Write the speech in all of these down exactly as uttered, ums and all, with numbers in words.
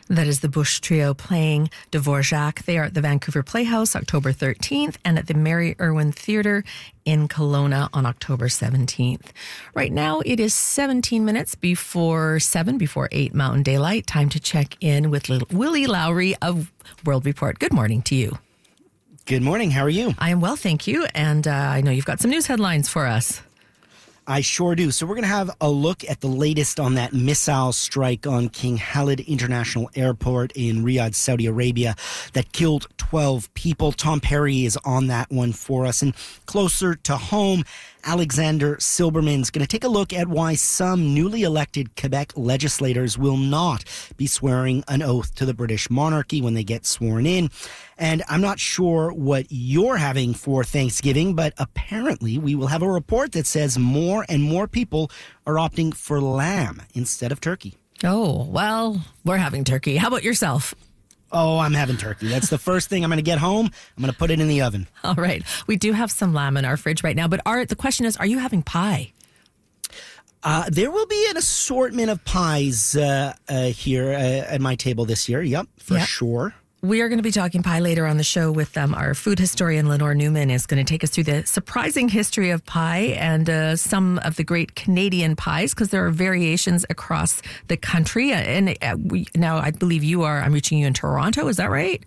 That is the Bush Trio playing Dvorak. They are at the Vancouver Playhouse October thirteenth and at the Mary Irwin Theatre in Kelowna on October seventeenth. Right now, it is seventeen minutes before seven, before eight Mountain Daylight. Time to check in with little Willie Lowry of World Report. Good morning to you. Good morning. How are you? I am well, thank you. And uh, I know you've got some news headlines for us. I sure do. So we're going to have a look at the latest on that missile strike on King Khalid International Airport in Riyadh, Saudi Arabia, that killed twelve people. Tom Perry is on that one for us. And closer to home, Alexander Silberman's going to take a look at why some newly elected Quebec legislators will not be swearing an oath to the British monarchy when they get sworn in. And I'm not sure what you're having for Thanksgiving, but apparently we will have a report that says more and more people are opting for lamb instead of turkey. Oh, well, we're having turkey. How about yourself? Oh, I'm having turkey. That's the first thing I'm going to get home. I'm going to put it in the oven. All right. We do have some lamb in our fridge right now, but are, the question is, are you having pie? Uh, there will be an assortment of pies uh, uh, here uh, at my table this year. Yep, for yep. sure. We are going to be talking pie later on the show with um, our food historian, Lenore Newman, is going to take us through the surprising history of pie and uh, some of the great Canadian pies, because there are variations across the country. And uh, we, now I believe you are, I'm reaching you in Toronto, is that right?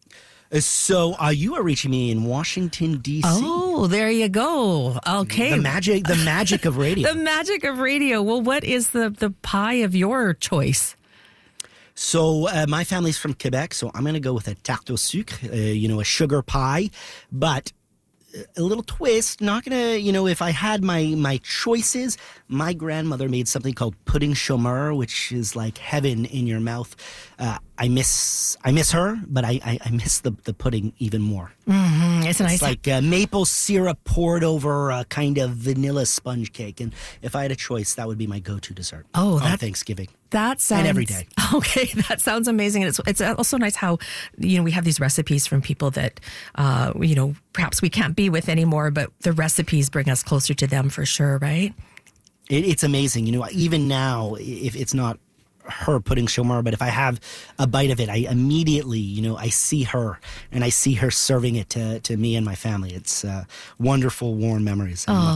So uh, you are reaching me in Washington, D C Oh, there you go. Okay. The magic, the magic of radio. The magic of radio. Well, what is the, the pie of your choice? So uh, my family's from Quebec, so I'm going to go with a tarte au sucre, uh, you know, a sugar pie, but a little twist. Not going to, you know, if I had my, my choices, my grandmother made something called pudding chômeur, which is like heaven in your mouth. Uh, I miss I miss her, but I, I, I miss the, the pudding even more. Mm-hmm. It's, it's nice. like uh, maple syrup poured over a kind of vanilla sponge cake. And if I had a choice, that would be my go-to dessert oh, on Thanksgiving. That sounds... And every day. Okay, that sounds amazing. And it's, it's also nice how, you know, we have these recipes from people that, uh, you know, perhaps we can't be with anymore, but the recipes bring us closer to them for sure, right? It, it's amazing. You know, even now, if it's not her pudding chômeur, but if I have a bite of it, I immediately, you know, I see her and I see her serving it to, to me and my family. It's uh, wonderful, warm memories. Oh.